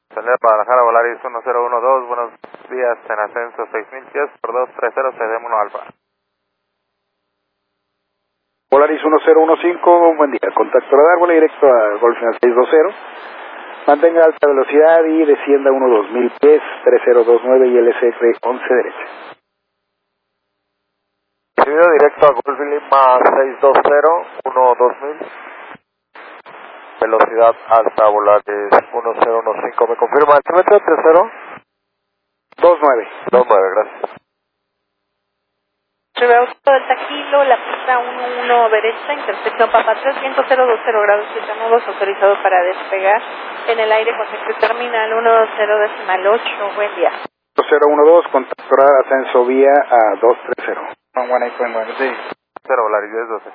Salida Guadalajara, Volaris 1012, buenos días, en ascenso 6000 pies por 230, cedemos 1 alfa. Volaris 1015, buen día, contacto radar, vuela directo a Golf Final 620, mantenga alta velocidad y descienda 2000 pies, 3029 y LSF 11 derecha. Seguido directo a Golf Lima 620, 2000. Velocidad alta, Volaris 1015. ¿Me confirma altímetro 30? 29. 29, gracias. Reverso del Taquilo, la pista 11 derecha, intersección Papa 3, viento 020 grados 7 nudos, autorizado para despegar en el aire con sector terminal 10.8. Buen día. 012, contacto radar, ascenso vía a 230. 118.1, sí. 0, Volaris 1012.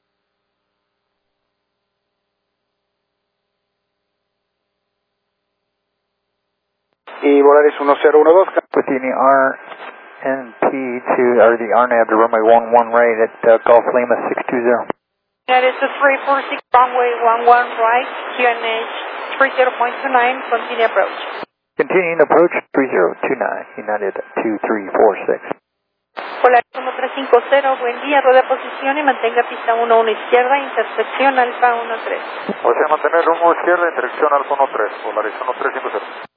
Y Volaris 1012, Within the RNP to, or the RNAV to runway 11 right at Golf Lima 620. That is a 346 runway 11 right, QNH 30.29, continue approach. Continuing approach 3029, United 2346. Volaris 1350, buen día, rueda posición y mantenga pista 11 izquierda, intersección Alfa 13. O sea, mantener rumbo izquierda, dirección Alfa 13, Volaris 1350.